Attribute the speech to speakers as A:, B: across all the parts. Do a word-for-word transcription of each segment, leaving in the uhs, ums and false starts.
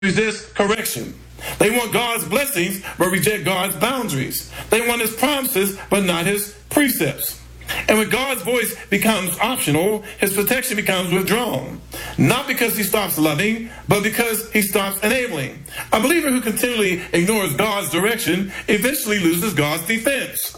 A: resist correction. They want God's blessings, but reject God's boundaries. They want his promises, but not his precepts. And when God's voice becomes optional, his protection becomes withdrawn. Not because he stops loving, but because he stops enabling. A believer who continually ignores God's direction eventually loses God's defense.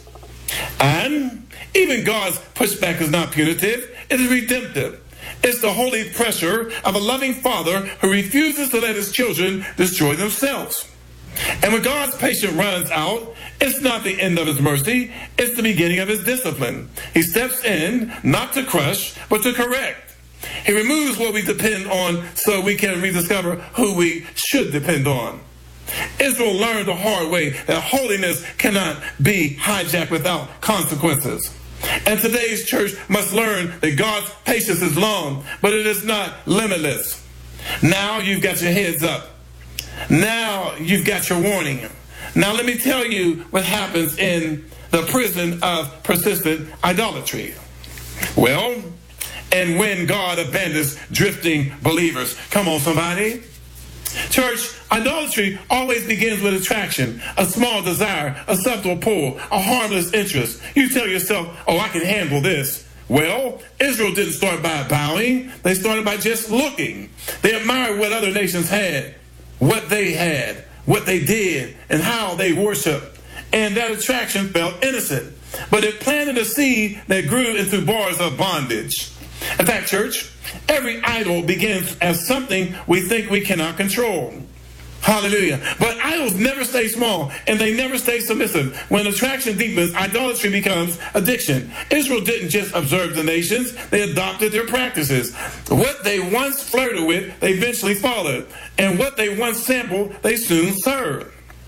A: And even God's pushback is not punitive, it is redemptive. It's the holy pressure of a loving father who refuses to let his children destroy themselves. And when God's patience runs out, it's not the end of his mercy, it's the beginning of his discipline. He steps in, not to crush, but to correct. He removes what we depend on so we can rediscover who we should depend on. Israel learned the hard way that holiness cannot be hijacked without consequences. And today's church must learn that God's patience is long, but it is not limitless. Now you've got your heads up. Now you've got your warning. Now let me tell you what happens in the prison of persistent idolatry. Well, and when God abandons drifting believers. Come on, somebody. Church, idolatry always begins with attraction, a small desire, a subtle pull, a harmless interest. You tell yourself, oh, I can handle this. Well, Israel didn't start by bowing. They started by just looking. They admired what other nations had, what they had, what they did, and how they worshiped. And that attraction felt innocent. But it planted a seed that grew into bars of bondage. In fact, church, every idol begins as something we think we cannot control. Hallelujah. But idols never stay small, and they never stay submissive. When attraction deepens, idolatry becomes addiction. Israel didn't just observe the nations, they adopted their practices. What they once flirted with, they eventually followed. And what they once sampled, they soon served.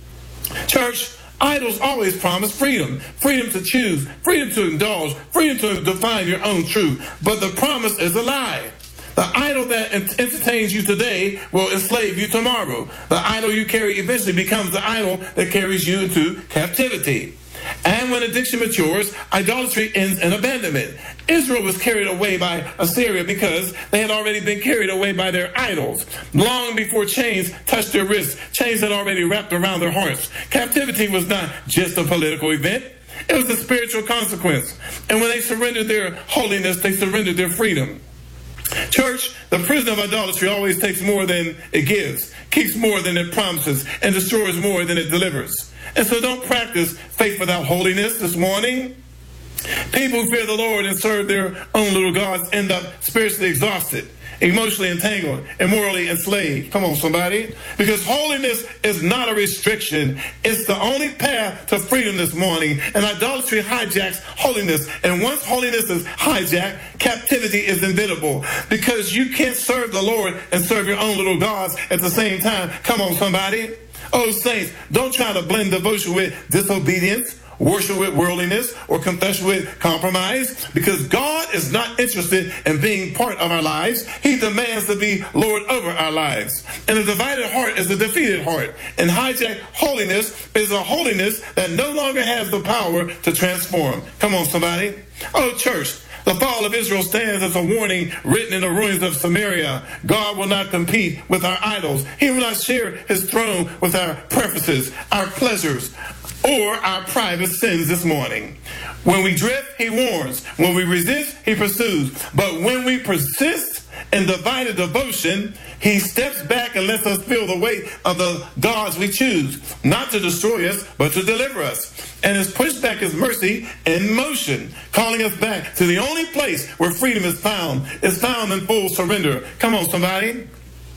A: Church, idols always promise freedom. Freedom to choose, freedom to indulge, freedom to define your own truth. But the promise is a lie. The idol that entertains you today will enslave you tomorrow. The idol you carry eventually becomes the idol that carries you into captivity. And when addiction matures, idolatry ends in abandonment. Israel was carried away by Assyria because they had already been carried away by their idols. Long before chains touched their wrists, chains had already wrapped around their hearts. Captivity was not just a political event. It was a spiritual consequence. And when they surrendered their holiness, they surrendered their freedom. Church, the prison of idolatry always takes more than it gives, keeps more than it promises, and destroys more than it delivers. And so don't practice faith without holiness this morning. People who fear the Lord and serve their own little gods end up spiritually exhausted, emotionally entangled, and morally enslaved. Come on, somebody. Because holiness is not a restriction. It's the only path to freedom this morning. And idolatry hijacks holiness. And once holiness is hijacked, captivity is inevitable. Because you can't serve the Lord and serve your own little gods at the same time. Come on, somebody. Oh, saints, don't try to blend devotion with disobedience, worship with worldliness, or confession with compromise, because God is not interested in being part of our lives. He demands to be Lord over our lives. And a divided heart is a defeated heart. And hijacked holiness is a holiness that no longer has the power to transform. Come on, somebody. Oh, church. The fall of Israel stands as a warning written in the ruins of Samaria. God will not compete with our idols. He will not share his throne with our preferences, our pleasures, or our private sins this morning. When we drift, he warns. When we resist, he pursues. But when we persist in divided devotion, he steps back and lets us feel the weight of the gods we choose, not to destroy us, but to deliver us. And his pushback is mercy in motion, calling us back to the only place where freedom is found, is found in full surrender. Come on, somebody.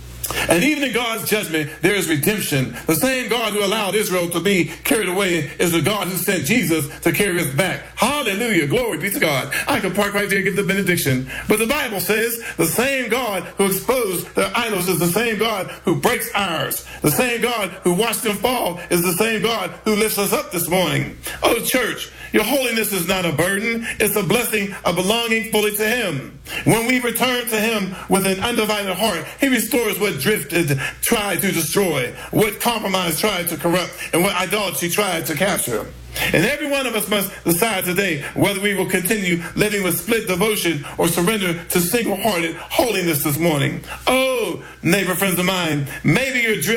A: And even in God's judgment, there is redemption. The same God who allowed Israel to be carried away is the God who sent Jesus to carry us back. Hallelujah. Glory be to God. I can park right there and get the benediction. But the Bible says the same God who exposed their idols is the same God who breaks ours. The same God who watched them fall is the same God who lifts us up this morning. Oh, church, your holiness is not a burden. It's a blessing of belonging fully to him. When we return to him with an undivided heart, he restores what drifted tried to destroy, what compromise tried to corrupt, and what idolatry tried to capture. And every one of us must decide today whether we will continue living with split devotion or surrender to single-hearted holiness this morning. Oh, neighbor friends of mine, maybe you're driven